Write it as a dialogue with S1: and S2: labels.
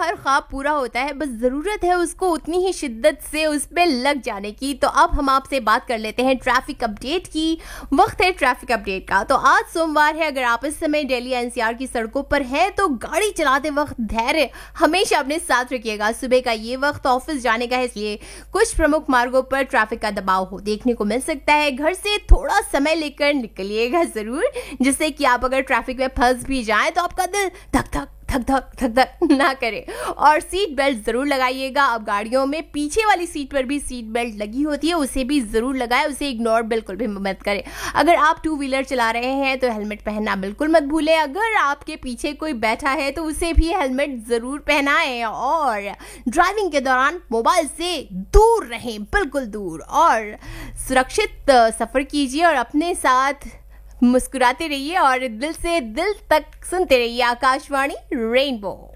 S1: हर ख्वाब पूरा होता है, बस ज़रूरत है उसको उतनी ही शिद्दत से उस पे लग जाने की। तो अब हम आपसे बात कर लेते हैं ट्रैफिक अपडेट की। वक्त है ट्रैफिक अपडेट का। तो आज सोमवार है, अगर आप इस समय दिल्ली एनसीआर की सड़कों पर हैं तो गाड़ी चलाते वक्त धैर्य हमेशा अपने साथ रखिएगा। सुबह का ये वक्त ऑफिस जाने का है, इसलिए कुछ प्रमुख मार्गों पर ट्रैफिक का दबाव हो देखने को मिल सकता है। घर से थोड़ा समय लेकर निकलिएगा जरूर, जिससे कि आप अगर ट्रैफिक में फंस भी जाएं तो आपका दिल धक धक धक धक धक धक ना करे। और सीट बेल्ट जरूर लगाइएगा। अब गाड़ियों में पीछे वाली सीट पर भी सीट बेल्ट लगी होती है, उसे भी जरूर लगाएं, उसे इग्नोर बिल्कुल भी मत करें। अगर आप टू व्हीलर चला रहे हैं तो हेलमेट पहनना बिल्कुल मत भूलें। अगर आपके पीछे कोई बैठा है तो उसे भी हेलमेट जरूर पहनाएं। और ड्राइविंग के दौरान मोबाइल से दूर रहें, बिल्कुल दूर, और सुरक्षित सफर कीजिए और अपने साथ मुस्कुराते रहिए और दिल से दिल तक सुनते रहिए आकाशवाणी रेनबो।